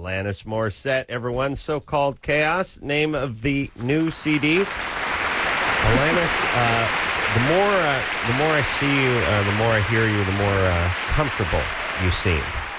Alanis Morissette, everyone. So-Called Chaos, name of the new CD. Alanis, the more I see you, the more I hear you, the more comfortable you seem.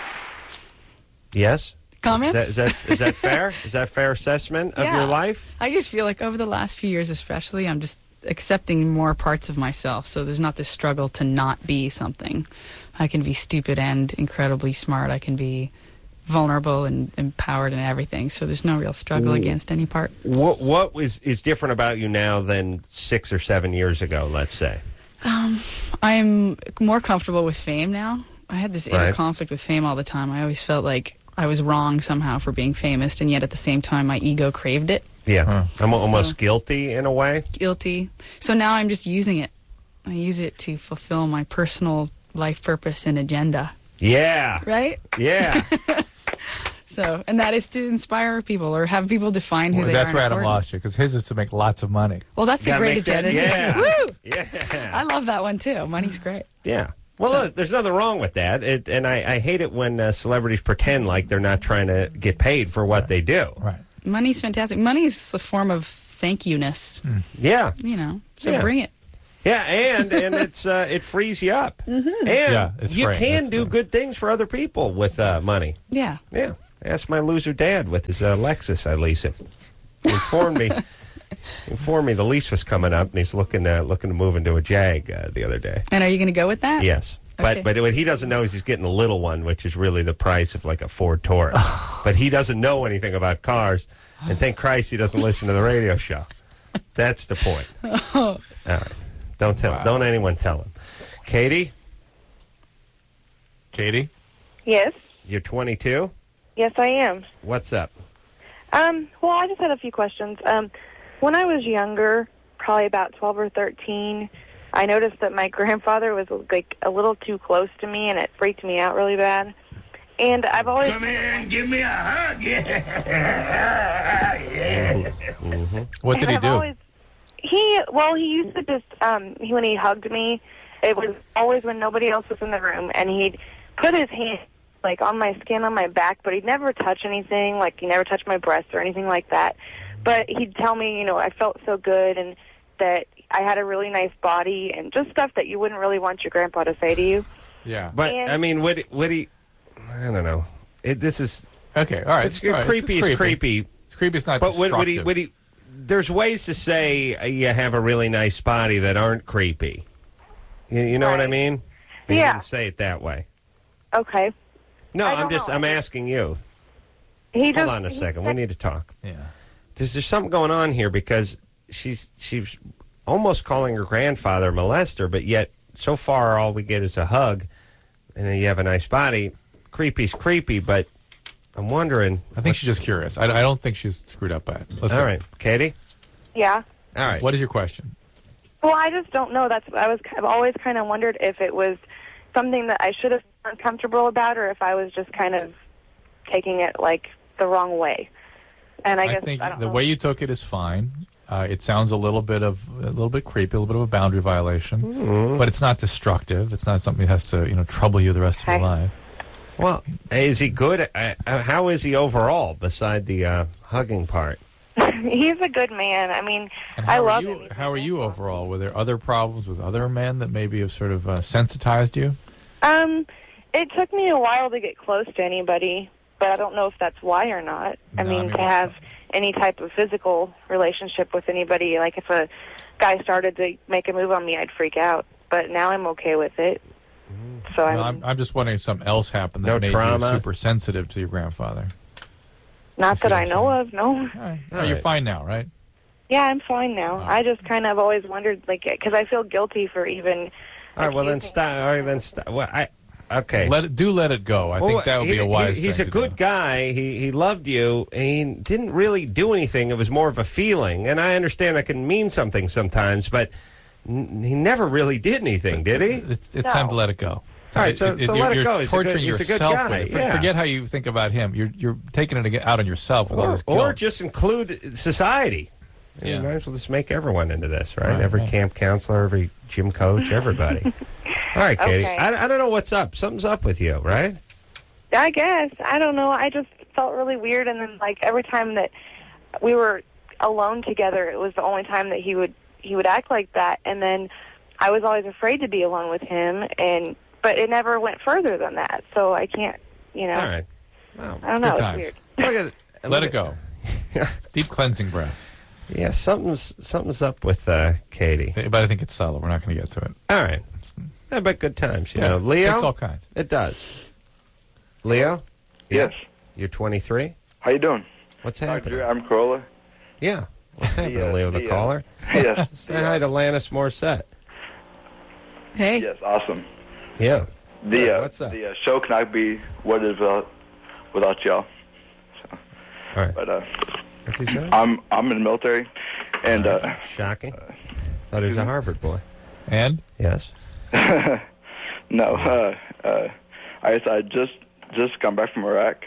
Yes? Comments? Is that fair? Is that a fair assessment of your life? I just feel like over the last few years especially, I'm just accepting more parts of myself. So there's not this struggle to not be something. I can be stupid and incredibly smart. I can be vulnerable and empowered and everything. So there's no real struggle against any part. What is different about you now than 6 or 7 years ago, let's say? I'm more comfortable with fame now. I had this inner conflict with fame all the time. I always felt like I was wrong somehow for being famous, and yet at the same time my ego craved it. Yeah. I'm almost guilty in a way. Guilty. So now I'm just using it. I use it to fulfill my personal life purpose and agenda. Yeah. Right? Yeah. So, and that is to inspire people or have people define who they are. That's where Adam lost you, because his is to make lots of money. Well, that's a great agenda. Yeah. Woo! Yeah. I love that one too. Money's great. Yeah. Well, look, there's nothing wrong with that. And I hate it when celebrities pretend like they're not trying to get paid for what they do. Right. Money's fantastic. Money's a form of thank you-ness. Yeah. You know, so bring it. Yeah, and it's it frees you up. Mm-hmm. And you can do good things for other people with money. Yeah. Yeah. Ask my loser dad with his Lexus I lease him. He informed me the lease was coming up, and he's looking to move into a Jag the other day. And are you going to go with that? Yes. Okay. But what he doesn't know is he's getting a little one, which is really the price of like a Ford Taurus. But he doesn't know anything about cars, and thank Christ he doesn't listen to the radio show. That's the point. All right. Don't anyone tell him. Katie? Katie? Yes. You're 22? Yes, I am. What's up? Well, I just had a few questions. When I was younger, probably about 12 or 13, I noticed that my grandfather was like a little too close to me, and it freaked me out really bad. And I've always... Come here and give me a hug. Yeah. Mm-hmm. What did he do? He used to just, when he hugged me, it was always when nobody else was in the room, and he'd put his hand, like, on my skin, on my back, but he'd never touch anything, like, he never touched my breasts or anything like that. But he'd tell me, you know, I felt so good, and that I had a really nice body, and just stuff that you wouldn't really want your grandpa to say to you. Yeah. But, I mean, would he... I don't know. This is... Okay, all right. It's creepy. It's creepy. It's creepy. It's not but destructive. would he... There's ways to say you have a really nice body that aren't creepy. You know what I mean? You didn't say it that way. Okay. No, I'm asking you. Hold on a second. We need to talk. Yeah. There's something going on here because she's almost calling her grandfather a molester, but yet so far all we get is a hug, and then you have a nice body. Creepy's creepy, but I'm wondering. I think she's just curious. I don't think she's screwed up by it. All right, Katie? Yeah. All right. What is your question? Well, I just don't know. I've always kind of wondered if it was something that I should have been uncomfortable about, or if I was just kind of taking it like the wrong way. And I think the way you took it is fine. It sounds a little bit creepy, a little bit of a boundary violation, but it's not destructive. It's not something that has to trouble you the rest of your life. Well, is he good? How is he overall, beside the hugging part? He's a good man. I mean, I love him. How are you overall? Were there other problems with other men that maybe have sort of sensitized you? It took me a while to get close to anybody, but I don't know if that's why or not. I mean, to have any type of physical relationship with anybody, like if a guy started to make a move on me, I'd freak out. But now I'm okay with it. So I'm just wondering if something else happened that made you super sensitive to your grandfather. Not that I know of, no. All right. You're fine now, right? Yeah, I'm fine now. I just kind of always wondered, like, because I feel guilty for even... All right, well, then stop. All right, then stop. Well, okay. Let it go. I think that would be a wise thing He's a good guy. He loved you. And he didn't really do anything. It was more of a feeling. And I understand that can mean something sometimes, but he never really did anything, did he? It's time to let it go. All right, so let it go. You're torturing he's yourself. a good guy. With it. Forget how you think about him. You're taking it out on yourself with all this guilt. Or just include society. You might as well just make everyone into this, right? Every camp counselor, every gym coach, everybody. All right, Katie. Okay. I don't know what's up. Something's up with you, right? I guess. I don't know. I just felt really weird, and then like every time that we were alone together, it was the only time that he would act like that, and then I was always afraid to be alone with him, but it never went further than that. So I can't, All right. Well, I don't know. Good It's times. weird. Let it go. Deep cleansing breath. Yeah, something's up with Katie. But I think it's subtle. We're not going to get to it. All right. Yeah, but good times, you know. Leo? It's all kinds. It does. Leo? Yes. You're 23? How you doing? What's Hi, happening? Drew. I'm Corolla. Yeah. What's happening, Leo, the caller? Yes. Say hi to Lannis Morissette. Hey. Yes, awesome. Yeah. What's up? The show cannot be what it is without y'all. So, All right. but What's he saying? I'm in the military, and Shocking. Thought he was a Harvard boy. And? Yes. no, I just come back from Iraq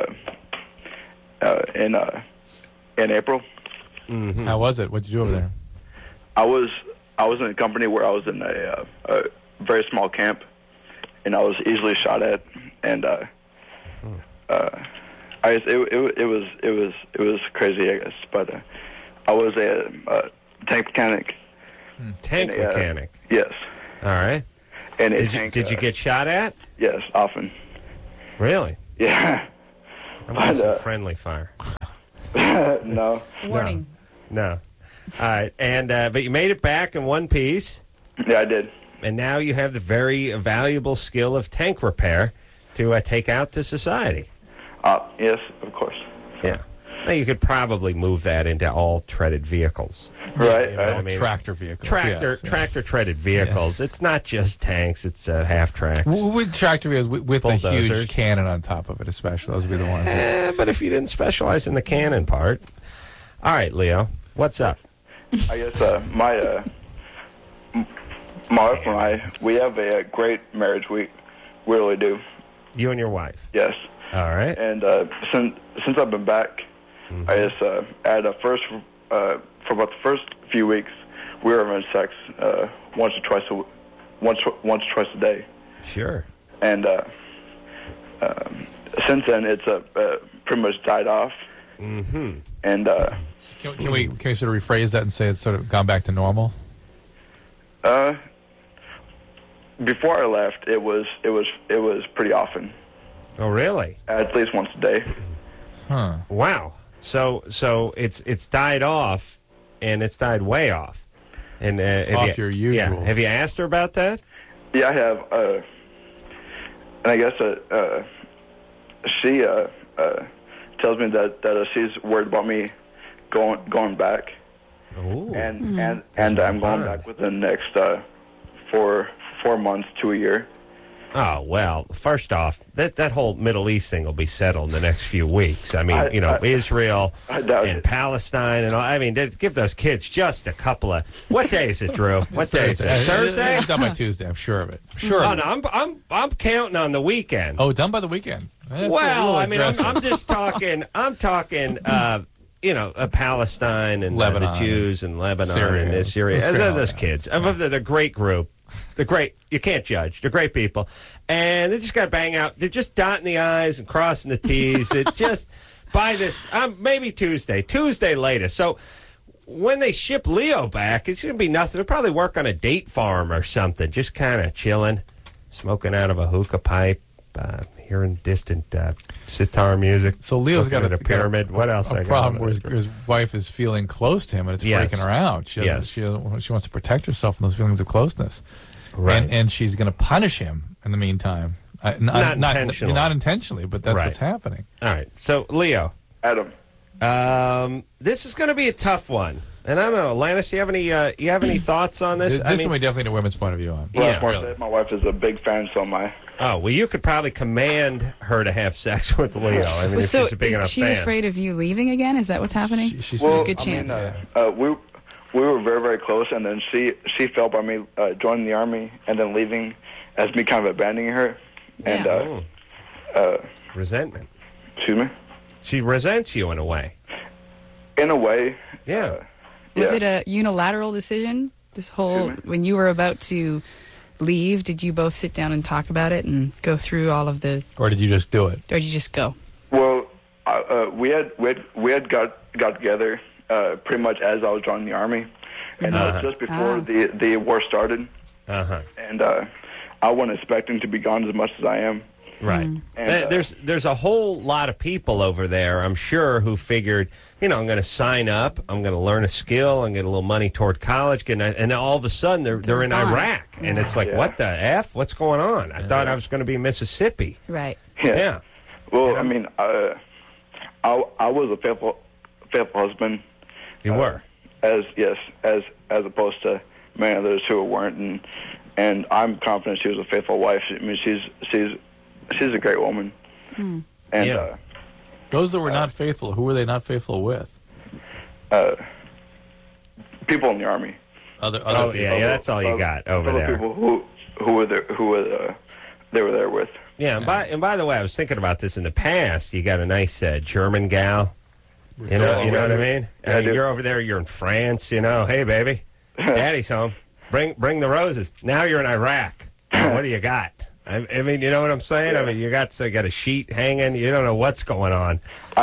in April. Mm-hmm. How was it? What did you do over there? I was in a company where I was in a very small camp, and I was easily shot at, and it was crazy, I guess. But I was a tank mechanic. Tank mechanic. Yes. All right. And Did you get shot at? Yes, often. Really? Yeah. I'm on some friendly fire. No. Warning. No. All right. And but you made it back in one piece. Yeah, I did. And now you have the very valuable skill of tank repair to take out to society. Yes, of course. Yeah. Now you could probably move that into all treaded vehicles. Right. You know what I mean? Tractor vehicles. Tractor treaded vehicles. It's not just tanks. It's half tracks. With tractor vehicles, with a Bulldozers. huge cannon on top of it, especially. Those would be the ones. But if you didn't specialize in the cannon part. All right, Leo. What's up? I guess my wife and I, we have a great marriage. We really do. You and your wife. Yes. All right. And since I've been back, I just at first for about the first few weeks, we were having sex once or twice a day. Sure. And since then, it's pretty much died off. Mm-hmm. And Can we sort of rephrase that and say it's sort of gone back to normal? before I left, it was pretty often. Oh, really? At least once a day. Huh. Wow. So it's died off, and it's died way off. And Off your usual. Yeah. Have you asked her about that? Yeah, I have. And I guess she tells me that she's worried about me going back. Ooh. And I'm going back within the next 4 months to a year. Oh, well, first off, that whole Middle East thing will be settled in the next few weeks. I mean, Israel and Palestine and all. I mean, give those kids just a couple of... What day is it, Drew? What day is it? Thursday? It's done by Tuesday, I'm sure of it. I'm sure Oh, of it. no, I'm counting on the weekend. Oh, done by the weekend. That's Well, I mean, aggressive. I'm just talking... Palestine and Lebanon, the Jews and Lebanon Syria. and Syria. Syria. They're those kids. They're a great group. They're great. You can't judge. They're great people. And they just got to bang out. They're just dotting the I's and crossing the T's. It just, by this, maybe Tuesday latest. So when they ship Leo back, it's going to be nothing. They'll probably work on a date farm or something, just kind of chilling, smoking out of a hookah pipe, hearing distant sitar music. So Leo's got a pyramid. What else? A problem where his wife is feeling close to him, and it's Yes. freaking her out. She wants to protect herself from those feelings of closeness, Right. And she's going to punish him in the meantime. Not intentionally. Not intentionally, but that's Right. what's happening. All right. So, Leo, Adam. this is going to be a tough one. And I don't know, Lannis, you have any thoughts on this? This one we definitely need a women's point of view on. Well, Yeah, of course, really. my wife is a big fan, so am I. Oh, well, you could probably command her to have sex with Leo. I mean, if So she's a big enough she's fan. afraid of you leaving again? Is that what's happening? She's There's Well, a good I mean, chance. we were very, very close, and then she felt by me joining the Army and then leaving as me kind of abandoning her. And, Yeah. Resentment. excuse me? She resents you in a way. In a way. Yeah. Was yeah. it a unilateral decision? This whole, Excuse when you were about to leave, did you both sit down and talk about it and go through all of the, Or did you just do it? or did you just go? Well, we had got together pretty much as I was joining the Army, and it was just before the war started. And I wasn't expecting to be gone as much as I am. Right. And, there's a whole lot of people over there, I'm sure, who figured, I'm going to sign up, I'm going to learn a skill, and get a little money toward college, and all of a sudden they're in gone. Iraq, and it's like, what the F? What's going on? I thought I was going to be in Mississippi. Right. Yeah. Well, I mean, I was a faithful husband. You were. As opposed to many others who weren't, and I'm confident she was a faithful wife. I mean, she's a great woman. And Those that were not faithful, who were they not faithful with? people in the Army. Other Oh, people. yeah, that's all you got over Other there. people who were they were there with. Yeah, and by the way, I was thinking about this in the past. You got a nice German gal. You know what I mean? Yeah, I do. You're over there. You're in France. Hey, baby, Daddy's home. Bring the roses. Now you're in Iraq. What do you got? I mean, you know what I'm saying? I mean, you got a sheet hanging. You don't know what's going on.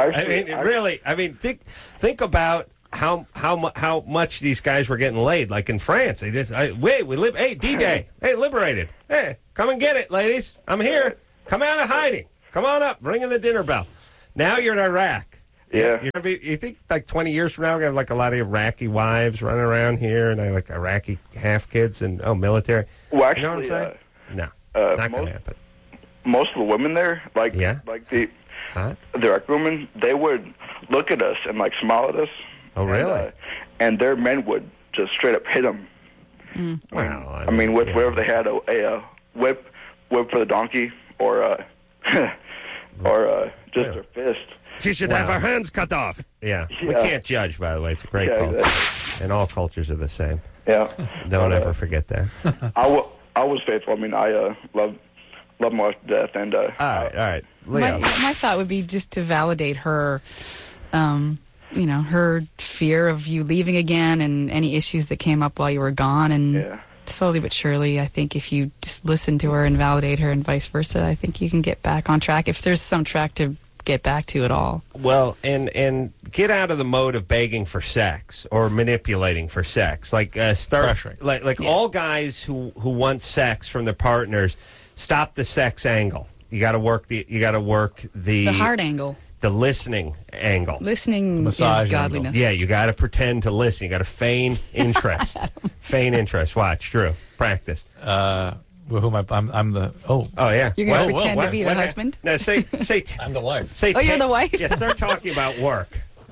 Think about how much these guys were getting laid. Like in France, they just we live. Hey, D-Day. Hey, liberated. Hey, come and get it, ladies. I'm here. Come out of hiding. Come on up. Ring in the dinner bell. Now you're in Iraq. Yeah. You're gonna be. You think like 20 years from now, we're gonna have like a lot of Iraqi wives running around here, and like Iraqi half kids and military. Well, actually, you know what I'm saying? No, not gonna happen. Most of the women there, like the Iraqi women, they would look at us and like smile at us. Oh, really? And their men would just straight up hit them. Well, I mean, with wherever they had a whip for the donkey, or just their fist. She should have her hands cut off. Yeah. We can't judge, by the way. It's a great culture. Exactly. And all cultures are the same. Yeah. Don't ever forget that. I was faithful. I mean, I love my wife to death. And all right. Leo. My thought would be just to validate her, her fear of you leaving again and any issues that came up while you were gone. And slowly but surely, I think if you just listen to her and validate her and vice versa, I think you can get back on track. If there's some track to get back to at all. Well, and get out of the mode of begging for sex or manipulating for sex. Like start pressuring. All guys who want sex from their partners, stop the sex angle. You got to work the hard angle. The listening angle. Listening is godliness. Angle. Yeah, you got to pretend to listen. You got to feign interest. Feign interest. Watch, Drew. Practice. Well, who am I? I'm the. Oh yeah. You're going to pretend to be the husband? No, say. I'm the wife. You're the wife. Yeah, start talking about work.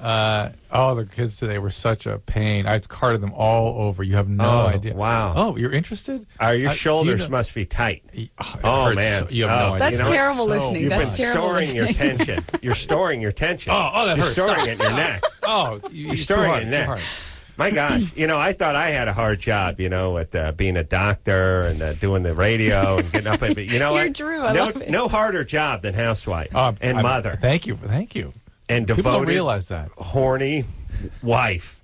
The kids today were such a pain. I carted them all over. You have no idea. Wow. Oh, you're interested? Your shoulders must be tight. Man, you have no idea. That's terrible listening. You've That's been terrible storing your tension. You're storing your tension. That You're hurts. storing it in your neck. You're storing it in your neck. My gosh, I thought I had a hard job, at being a doctor and doing the radio and getting up. But you know You're what? Drew. I love it. No harder job than housewife and mother. Thank you. And devoted, people don't realize that. Horny wife.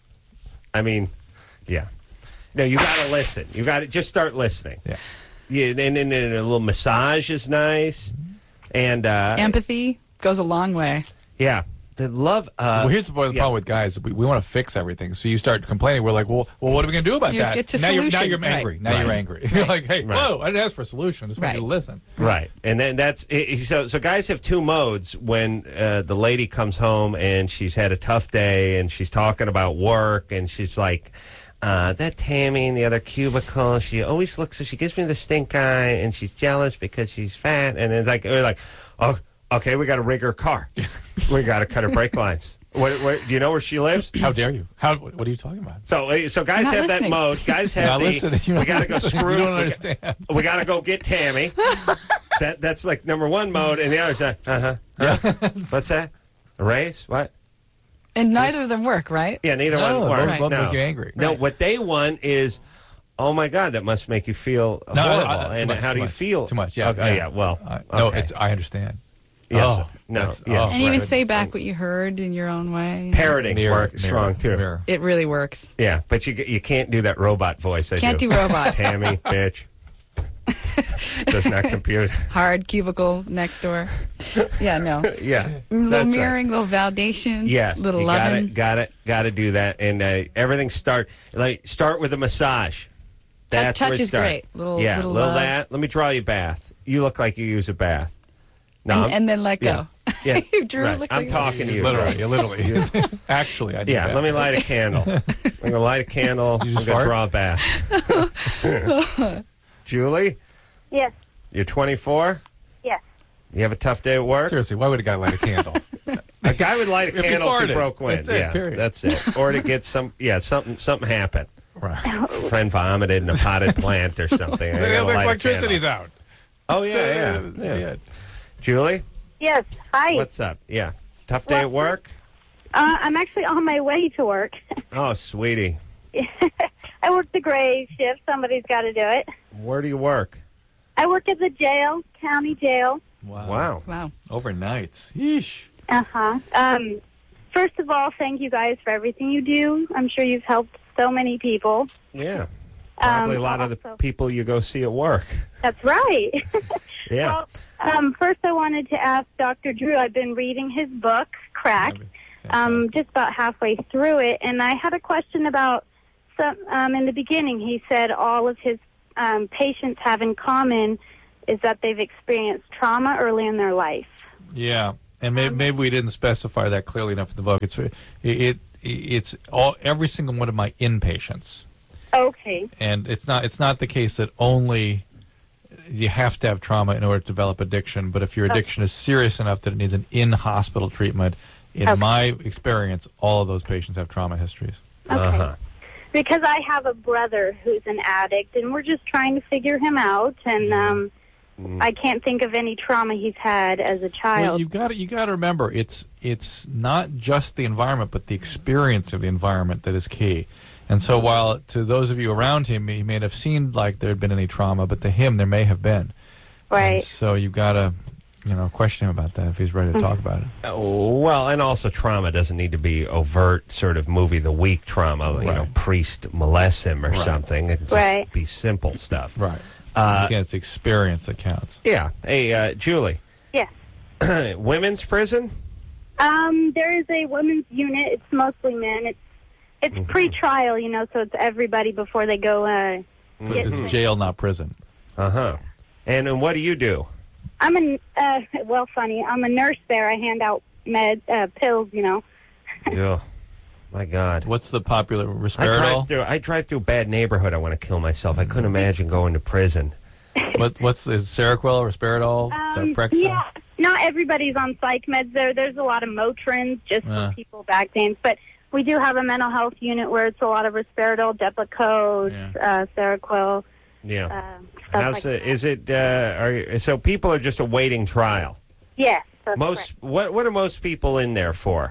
I mean, yeah. No, you got to listen. You got to just start listening. Yeah. And a little massage is nice, and empathy goes a long way. Yeah. The love. Here's the problem with guys. We want to fix everything. So you start complaining. We're like, well, what are we going to do about that? Get to now solution. you're angry. Right. Now you're angry. You're like, hey, whoa! I didn't ask for a solution. I just want you to listen. Right, and then that's so guys have two modes when the lady comes home and she's had a tough day and she's talking about work and she's like. That Tammy in the other cubicle, she always looks. She gives me the stink eye, and she's jealous because she's fat. And it's we're like, oh, okay, we got to rig her car. We got to cut her brake lines. What, do you know where she lives? How dare you? What are you talking about? So guys have that mode. Guys have we got to go screw. You don't understand. We got to go get Tammy. That's like number one mode, and the other's What's that? A raise? What? And neither of them work, right? Yeah, neither one works. Both make you angry. No, what they want is, oh my God, that must make you feel horrible. And how do you feel? Too much. Yeah. Okay, yeah. Well, no, I understand. Yes. Yes. And even say back what you heard in your own way. Parroting works strong too. It really works. Yeah, but you can't do that robot voice. Can't do robot. Tammy, bitch. Does not compute. Hard cubicle next door. Yeah, no. Yeah. Little that's mirroring, little validation. Yeah, Little you loving. got to do that, and everything start with a massage. That's touch where it is starts. great. Little little love. that. Let me draw you a bath. You look like you use a bath. No, And then let go. yeah, Drew right. looks I'm like talking to you. Literally. Actually, I do Yeah, that. let me light a candle. I'm going to light a candle. You I'm just going to fart? draw a bath. Julie, Yes. you're 24? Yes. You have a tough day at work? Seriously, why would a guy light a candle? A guy would light a If he candle if he farted. broke wind. That's it, yeah, period. that's it. Or to get something happened. Right. A friend vomited in a potted plant or something. I The gotta light a electricity's candle. out. Oh, yeah. Julie, Yes. Hi. what's up? Yeah. Tough day at work? I'm actually on my way to work. Oh, sweetie. I work the gray shift. Somebody's got to do it. Where do you work? I work at the jail, county jail. Wow. Wow. Overnights. Yeesh. Uh-huh. First of all, thank you guys for everything you do. I'm sure you've helped so many people. Yeah. Probably a lot of the also- people you go see at work. That's right. Yeah. Well, first I wanted to ask Dr. Drew. I've been reading his book, Crack, just about halfway through it, and I had a question about in the beginning. He said all of his patients have in common is that they've experienced trauma early in their life. Yeah, and maybe we didn't specify that clearly enough in the book. It's every single one of my inpatients, Okay. and it's not the case that only you have to have trauma in order to develop addiction. But if your addiction is serious enough that it needs an in-hospital treatment, in my experience, all of those patients have trauma histories. Okay. Uh-huh. Because I have a brother who's an addict, and we're just trying to figure him out, and I can't think of any trauma he's had as a child. Well, you got to remember, it's not just the environment, but the experience of the environment that is key. And so, while to those of you around him, he may have seemed like there had been any trauma, but to him, there may have been. Right. And so you got to, question him about that if he's ready to talk about it. Well, and also trauma doesn't need to be overt, sort of movie of the week trauma. You know, priest molests him or something. It can just be simple stuff. Right. Again, it's the experience that counts. Yeah. Hey, Julie. Yes. Women's prison? There is a women's unit. It's mostly men. It's pre-trial, so it's everybody before they go. So it's jail, not prison. Uh-huh. And what do you do? I'm I'm a nurse there. I hand out pills, Oh, my God. What's the popular Risperidol? I drive through a bad neighborhood. I want to kill myself. I couldn't imagine going to prison. What's the Seroquel, Risperidol, Zyprexa? Yeah, not everybody's on psych meds there. There's a lot of Motrins just for people with back pains, but we do have a mental health unit where it's a lot of Risperidol, Depakote, Seroquel. Yeah. Stuff like that. Is it? So people are just awaiting trial. Yes. That's Most. What are most people in there for?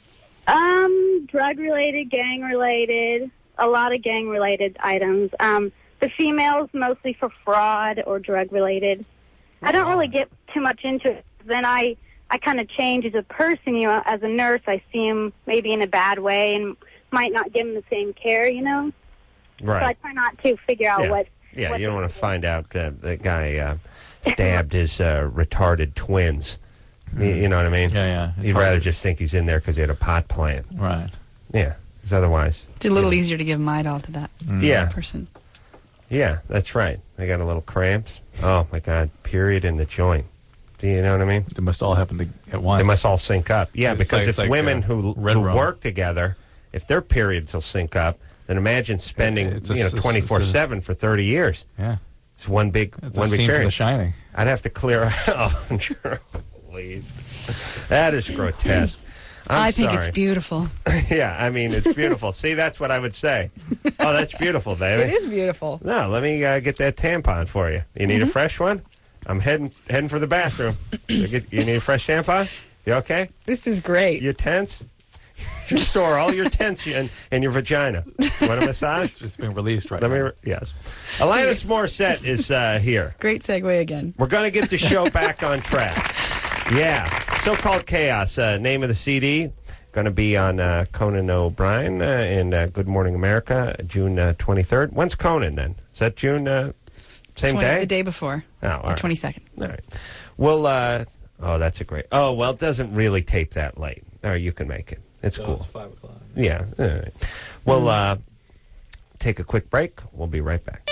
Drug related, gang related, a lot of gang related items. The females mostly for fraud or drug related. I don't really get too much into it. Then I kind of change as a person. As a nurse, I see them maybe in a bad way and might not give them the same care. Right. So I try not to figure out what. Yeah, you don't want to find out that guy stabbed his retarded twins. You know what I mean? Yeah. You'd rather just think he's in there because he had a pot plant. Right. Yeah, because otherwise... It's a little easier to give Midol to that person. Yeah, that's right. They got a little cramps. Oh, my God. Period in the joint. Do you know what I mean? They must all happen at once. They must all sync up. Yeah, It's because like- if women who work together, if their periods will sync up, then imagine spending It's a- 24/7 for 30 years. Yeah. It's one big It's one a big scene from period. The Shining. I'd have to clear out. Oh, sure. Please. That is grotesque. I think sorry. it's beautiful. Yeah, I mean, it's beautiful. See, that's what I would say. Oh, that's beautiful, baby. It is beautiful. No, let me get that tampon for you. You need a fresh one? I'm heading for the bathroom. You need a fresh tampon? You okay? This is great. You tense? You store all your tension in your vagina. You want a massage? It's just been released right Let now. me. Yes. Alanis Morissette is here. Great segue again. We're going to get the show back on track. Yeah. So-Called Chaos, name of the CD. Going to be on Conan O'Brien in Good Morning America, June 23rd. When's Conan then? Is that June Same day? The day before. Oh, all right. The 22nd. All right. Well, that's a great... Oh, well, it doesn't really tape that late. Or you can make it. It's cool. It's 5 o'clock. Yeah. All right. Well, take a quick break. We'll be right back.